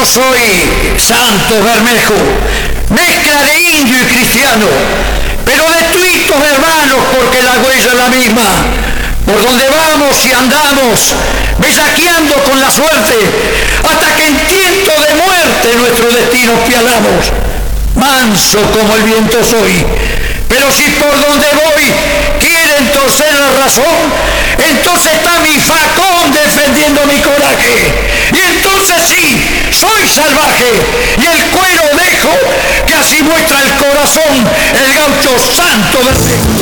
soy Santos Bermejo, mezcla de indio y cristiano, pero de tuitos hermanos porque la huella es la misma. Por donde vamos y andamos, bellaqueando con la suerte, hasta que en tiento de muerte nuestro destino pialamos. Manso como el viento soy, pero si por donde voy quieren torcer la razón, entonces está mi facón defendiendo mi coraje. Y entonces sí, soy salvaje, y el cuero dejo, que así muestra el corazón el gaucho Santo Bermejo.